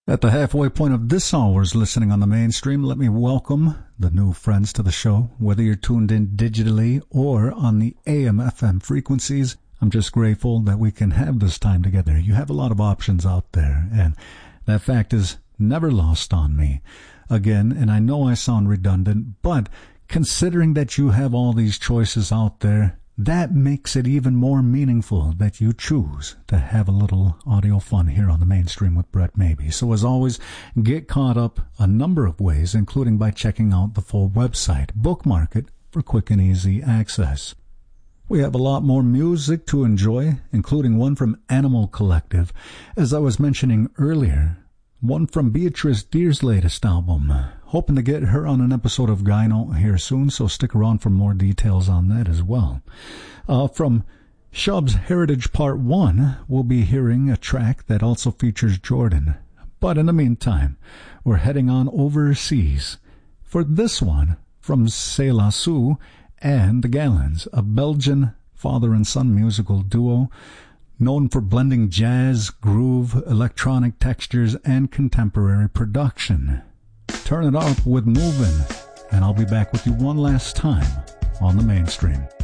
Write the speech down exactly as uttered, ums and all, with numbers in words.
At the halfway point of this hour's listening on the mainstream, let me welcome the new friends to the show. Whether you're tuned in digitally or on the A M F M frequencies, I'm just grateful that we can have this time together. You have a lot of options out there, and that fact is never lost on me. Again, and I know I sound redundant, but considering that you have all these choices out there, that makes it even more meaningful that you choose to have a little audio fun here on the mainstream with Brett Maybe. So as always, get caught up a number of ways, including by checking out the full website. Bookmark it for quick and easy access. We have a lot more music to enjoy, including one from Animal Collective. As I was mentioning earlier, one from Beatrice Deer's latest album. Hoping to get her on an episode of Gyno here soon, so stick around for more details on that as well. Uh, from Shub's Heritage Part one, we'll be hearing a track that also features Jordan. But in the meantime, we're heading on overseas for this one from C'est La Sue and the Gallons, a Belgian father and son musical duo known for blending jazz, groove, electronic textures, and contemporary production. Turn it up with Movin', and I'll be back with you one last time on the mainstream.